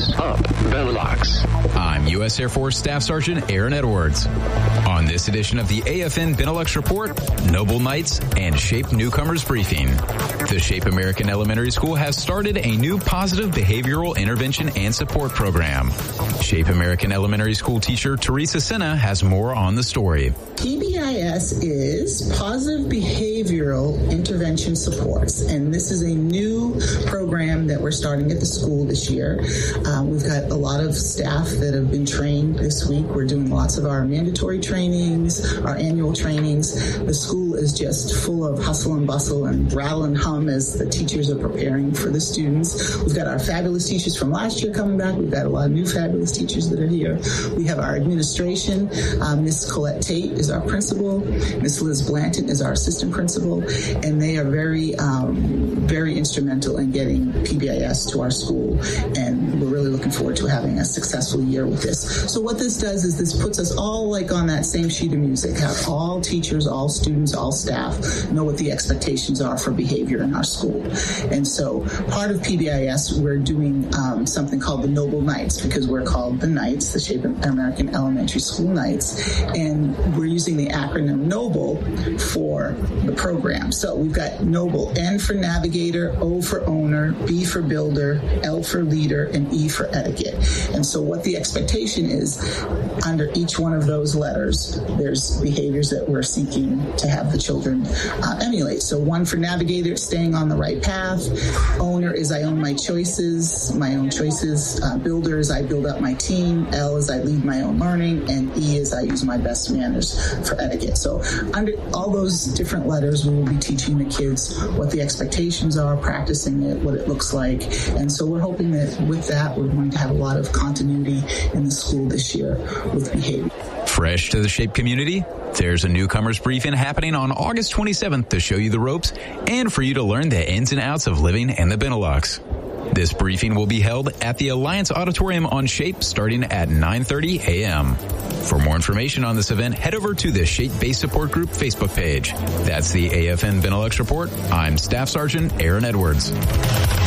Up Benelux. I'm U.S. Air Force Staff Sergeant Aaron Edwards. On this edition of the AFN Benelux Report, Noble Knights and SHAPE Newcomers Briefing. The SHAPE American Elementary School has started a new positive behavioral intervention and support program. SHAPE American Elementary School teacher Teresa Senna has more on the story. PBIS is Positive Behavioral Intervention Supports, and this is a new program that we're starting at the school this year. We've got a lot of staff that have been trained this week. We're doing lots of our mandatory trainings, our annual trainings. The school is just full of hustle and bustle and rattle and hum as the teachers are preparing for the students. We've got our fabulous teachers from last year coming back. We've got a lot of new fabulous teachers that are here. We have our administration. Miss Colette Tate is our principal. Miss Liz Blanton is our assistant principal, and they are very instrumental in getting PBIS to our school, and we're really looking forward to having a successful year with this. So what this does is this puts us all like on that same sheet of music, have all teachers, all students, all staff know what the expectations are for behavior in our school. And so part of PBIS, we're doing something called the Noble Knights, because we're called the Knights, the SHAPE American Elementary School Knights, and we're using the acronym NOBLE for the program. So we've got NOBLE, N for navigator, O for owner, B for builder, L for leader, and E for etiquette. And so what the expectation is, under each one of those letters, there's behaviors that we're seeking to have the children emulate. So one for navigator, staying on the right path. Owner is I own my choices, Builder is I build up my team. L is I lead my own learning. And E is I use my best manners for etiquette. So under all those different letters, we will be teaching the kids what the expectations are, practicing it, what it looks like. And so we're hoping that with that, we're going to have a lot of continuity in the school this year with behavior. Fresh to the SHAPE community? There's a newcomers briefing happening on August 27th to show you the ropes and for you to learn the ins and outs of living in the Benelux. This briefing will be held at the Alliance Auditorium on SHAPE starting at 9:30 a.m. For more information on this event, head over to the SHAPE Base Support Group Facebook page. That's the AFN Benelux Report. I'm Staff Sergeant Aaron Edwards.